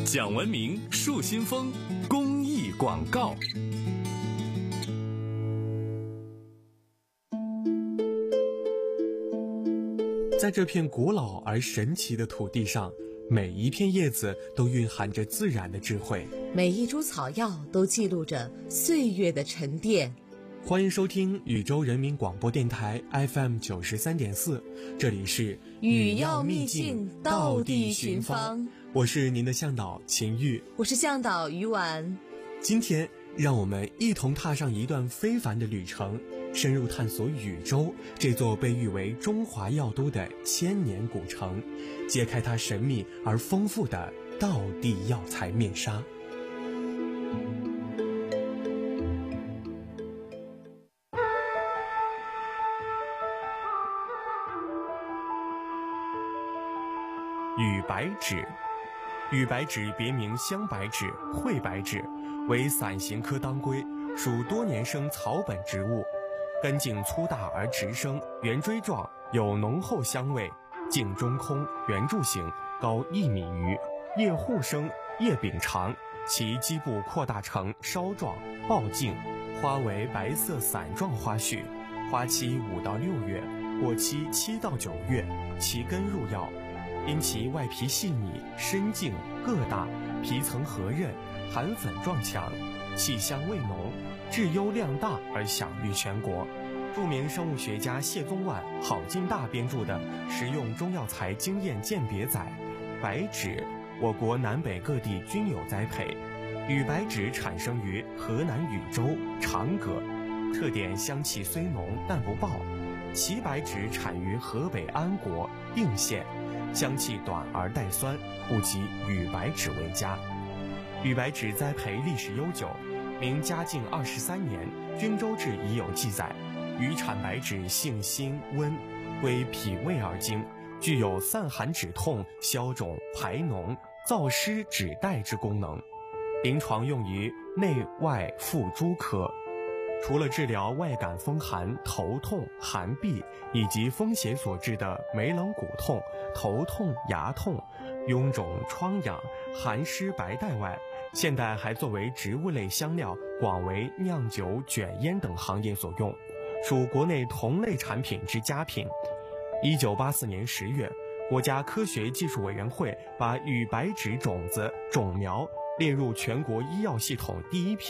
讲文明树新风公益广告。 在这片古老而神奇的土地上，每一片叶子都蕴含着自然的智慧， 每一株草药都记录着岁月的沉淀。 欢迎收听禹州人民广播电台 FM 93.4，这里是语要秘境，道地寻芳。 我是您的向导秦玉， 我是向导于婉。 今天让我们一同踏上一段非凡的旅程，深入探索禹州这座被誉为中华药都的千年古城，揭开它神秘而丰富的道地药材面纱。禹白芷，禹白芷别名香白芷、惠白芷，为伞形科当归，属多年生草本植物，根茎粗大而直生，圆锥状，有浓厚香味，茎中空，圆柱形，高1米余，叶互生，叶柄长，其基部扩大成梢状抱茎，花为白色伞状花序，花期5到6月，果期7到9月，其根入药。因其外皮细腻，深茎个大，皮层和韧，含粉状强，气香味浓，质优量大而享誉全国。著名生物学家谢宗万、郝进大编著的《食用中药材经验鉴别》载，白芷我国南北各地均有栽培。禹白芷产生于河南禹州、长葛，特点香气虽浓但不爆。齐白芷产于河北安国、定县，香气短而带酸，故及禹白芷为佳。禹白芷栽培历史悠久，明嘉靖23年，均州志已有记载。禹产白芷性辛温，归脾胃而经，具有散寒止痛、消肿排脓、燥湿止带之功能，临床用于内外妇诸科。除了治疗外感风寒、头痛、寒痹以及风邪所致的眉冷骨痛、头痛、牙痛、臃肿、疮疡、寒湿白带外，现代还作为植物类香料，广为酿酒、卷烟等行业所用，属国内同类产品之佳品。1984年10月，国家科学技术委员会把禹白芷种子种苗列入全国医药系统第一批